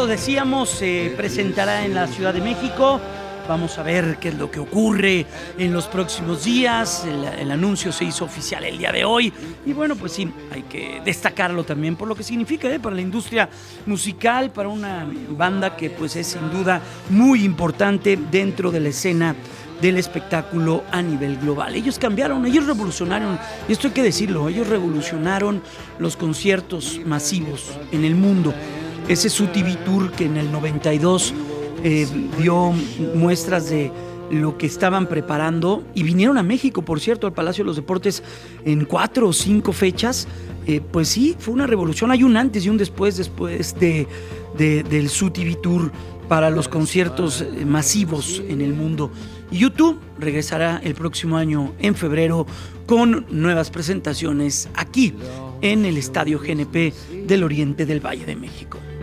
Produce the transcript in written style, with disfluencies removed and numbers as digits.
lo decíamos, se presentará en la Ciudad de México. Vamos a ver qué es lo que ocurre en los próximos días. El anuncio se hizo oficial el día de hoy. Y bueno, pues sí, hay que destacarlo también por lo que significa para la industria musical, para una banda que pues es sin duda muy importante dentro de la escena del espectáculo a nivel global. Ellos cambiaron, ellos revolucionaron, y esto hay que decirlo, ellos revolucionaron los conciertos masivos en el mundo. Ese SUTV Tour que en el 92 dio muestras de lo que estaban preparando y vinieron a México, por cierto, al Palacio de los Deportes en 4 o 5 fechas. Pues sí, fue una revolución. Hay un antes y un después del SUTV Tour para los conciertos masivos en el mundo. Y YouTube regresará el próximo año en febrero con nuevas presentaciones aquí en el Estadio GNP del Oriente del Valle de México.